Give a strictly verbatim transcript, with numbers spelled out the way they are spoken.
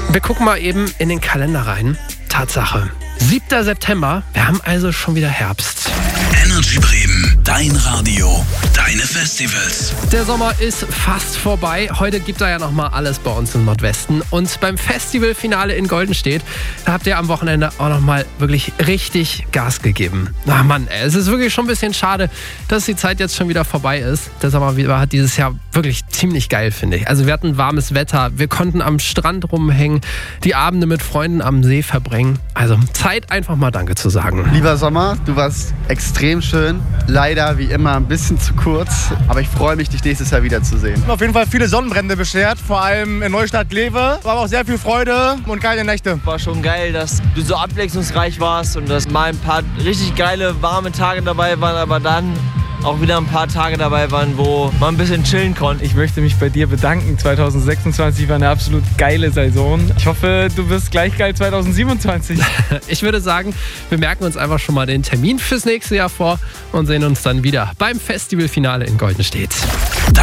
Wir gucken mal eben in den Kalender rein. Tatsache. siebter September, wir haben also schon wieder Herbst. Energy Bremen, dein Radio, deine Festivals. Der Sommer ist fast vorbei. Heute gibt er ja nochmal alles bei uns im Nordwesten. Und beim Festivalfinale in Goldenstedt, da habt ihr am Wochenende auch nochmal wirklich richtig Gas gegeben. Ach Mann, ey, es ist wirklich schon ein bisschen schade, dass die Zeit jetzt schon wieder vorbei ist. Der Sommer war dieses Jahr wirklich ziemlich geil, finde ich. Also wir hatten warmes Wetter, wir konnten am Strand rumhängen, die Abende mit Freunden am See verbringen. Also Zeit, einfach mal Danke zu sagen. Lieber Sommer, du warst extrem schön. Leider wie immer ein bisschen zu kurz. Aber ich freue mich, dich nächstes Jahr wiederzusehen. Auf jeden Fall viele Sonnenbrände beschert, vor allem in Neustadt-Glewe. War aber auch sehr viel Freude und geile Nächte. War schon geil, dass du so abwechslungsreich warst und dass mal ein paar richtig geile, warme Tage dabei waren, aber dann auch wieder ein paar Tage dabei waren, wo man ein bisschen chillen konnte. Ich möchte mich bei dir bedanken. zwanzig sechsundzwanzig war eine absolut geile Saison. Ich hoffe, du wirst gleich geil zwanzig siebenundzwanzig. Ich würde sagen, wir merken uns einfach schon mal den Termin fürs nächste Jahr vor und sehen uns dann wieder beim Festivalfinale in Goldenstedt.